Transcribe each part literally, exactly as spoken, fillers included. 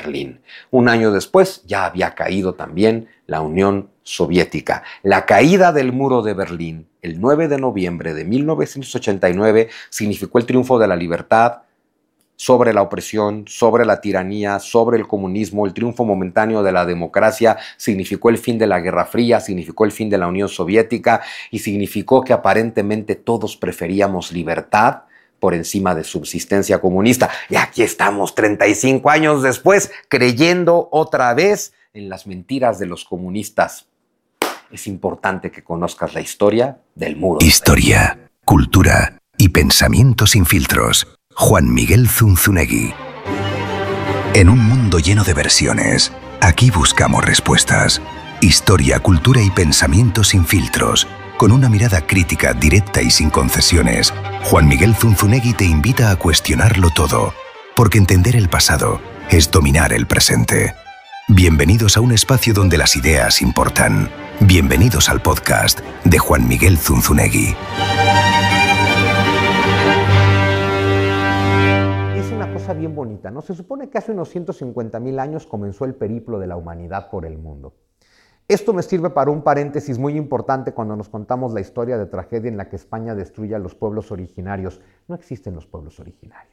Berlín. Un año después ya había caído también la Unión Soviética. La caída del muro de Berlín, el nueve de noviembre de mil novecientos ochenta y nueve, significó el triunfo de la libertad sobre la opresión, sobre la tiranía, sobre el comunismo. El triunfo momentáneo de la democracia significó el fin de la Guerra Fría, significó el fin de la Unión Soviética y significó que aparentemente todos preferíamos libertad por encima de subsistencia comunista. Y aquí estamos treinta y cinco años después, creyendo otra vez en las mentiras de los comunistas. Es importante que conozcas la historia del muro. Historia, cultura y pensamiento sin filtros. Juan Miguel Zunzunegui. En un mundo lleno de versiones, aquí buscamos respuestas. Historia, cultura y pensamiento sin filtros. Con una mirada crítica, directa y sin concesiones, Juan Miguel Zunzunegui te invita a cuestionarlo todo, porque entender el pasado es dominar el presente. Bienvenidos a un espacio donde las ideas importan. Bienvenidos al podcast de Juan Miguel Zunzunegui. Es una cosa bien bonita, ¿no? Se supone que hace unos ciento cincuenta mil años comenzó el periplo de la humanidad por el mundo. Esto me sirve para un paréntesis muy importante cuando nos contamos la historia de tragedia en la que España destruye a los pueblos originarios. No existen los pueblos originarios.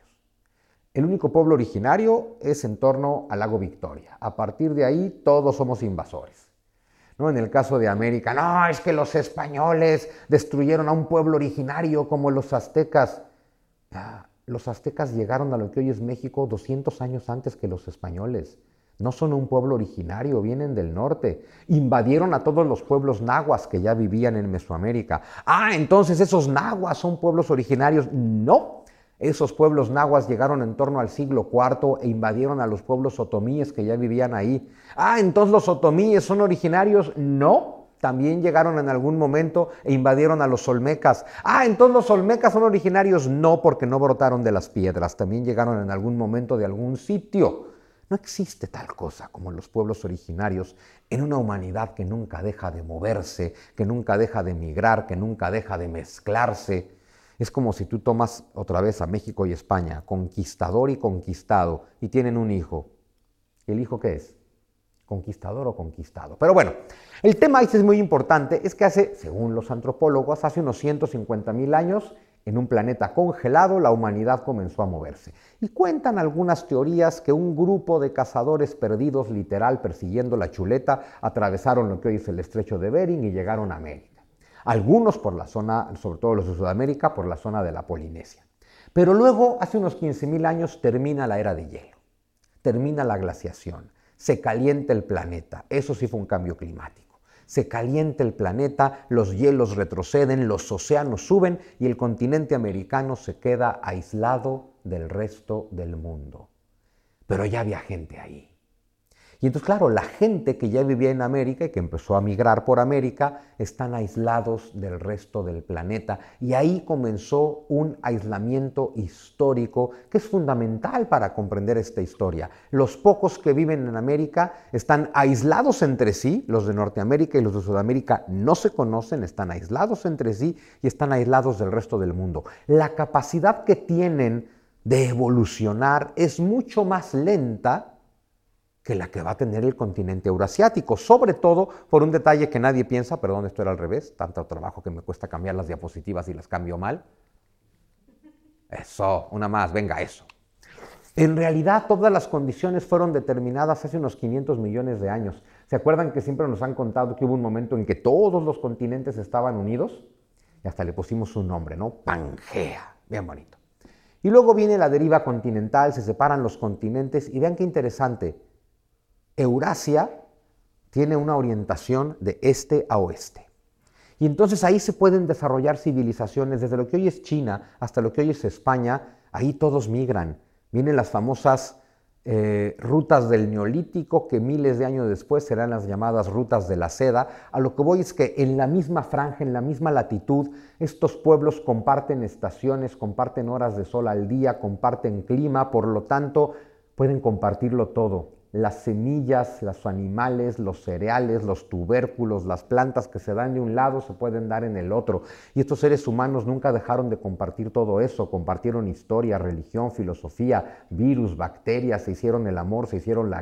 El único pueblo originario es en torno al lago Victoria. A partir de ahí, todos somos invasores. ¿No? En el caso de América, no, es que los españoles destruyeron a un pueblo originario como los aztecas. Ah, los aztecas llegaron a lo que hoy es México doscientos años antes que los españoles. No son un pueblo originario, vienen del norte. Invadieron a todos los pueblos nahuas que ya vivían en Mesoamérica. Ah, entonces esos nahuas son pueblos originarios. No, esos pueblos nahuas llegaron en torno al siglo cuarto e invadieron a los pueblos otomíes que ya vivían ahí. Ah, entonces los otomíes son originarios. No, también llegaron en algún momento e invadieron a los olmecas. Ah, entonces los olmecas son originarios. No, porque no brotaron de las piedras. También llegaron en algún momento de algún sitio. No existe tal cosa como los pueblos originarios en una humanidad que nunca deja de moverse, que nunca deja de migrar, que nunca deja de mezclarse. Es como si tú tomas otra vez a México y España, conquistador y conquistado, y tienen un hijo. ¿Y el hijo qué es? ¿Conquistador o conquistado? Pero bueno, el tema este es muy importante, es que hace, según los antropólogos, hace unos ciento cincuenta mil años, en un planeta congelado, la humanidad comenzó a moverse. Y cuentan algunas teorías que un grupo de cazadores perdidos, literal, persiguiendo la chuleta, atravesaron lo que hoy es el estrecho de Bering y llegaron a América. Algunos por la zona, sobre todo los de Sudamérica, por la zona de la Polinesia. Pero luego, hace unos quince mil años, termina la era de hielo. Termina la glaciación. Se calienta el planeta. Eso sí fue un cambio climático. Se calienta el planeta, los hielos retroceden, los océanos suben y el continente americano se queda aislado del resto del mundo. Pero ya había gente ahí. Y entonces, claro, la gente que ya vivía en América y que empezó a migrar por América están aislados del resto del planeta. Y ahí comenzó un aislamiento histórico que es fundamental para comprender esta historia. Los pocos que viven en América están aislados entre sí, los de Norteamérica y los de Sudamérica no se conocen, están aislados entre sí y están aislados del resto del mundo. La capacidad que tienen de evolucionar es mucho más lenta que la que va a tener el continente eurasiático, sobre todo por un detalle que nadie piensa, perdón, esto era al revés, tanto trabajo que me cuesta cambiar las diapositivas y las cambio mal. Eso, una más, venga, eso. En realidad, todas las condiciones fueron determinadas hace unos quinientos millones de años. ¿Se acuerdan que siempre nos han contado que hubo un momento en que todos los continentes estaban unidos? Y hasta le pusimos un nombre, ¿no? Pangea, bien bonito. Y luego viene la deriva continental, se separan los continentes y vean qué interesante. Eurasia tiene una orientación de este a oeste. Y entonces ahí se pueden desarrollar civilizaciones, desde lo que hoy es China hasta lo que hoy es España, ahí todos migran. Vienen las famosas eh, rutas del Neolítico, que miles de años después serán las llamadas rutas de la seda. A lo que voy es que en la misma franja, en la misma latitud, estos pueblos comparten estaciones, comparten horas de sol al día, comparten clima, por lo tanto pueden compartirlo todo. Las semillas, los animales, los cereales, los tubérculos, las plantas que se dan de un lado se pueden dar en el otro. Y estos seres humanos nunca dejaron de compartir todo eso. Compartieron historia, religión, filosofía, virus, bacterias, se hicieron el amor, se hicieron la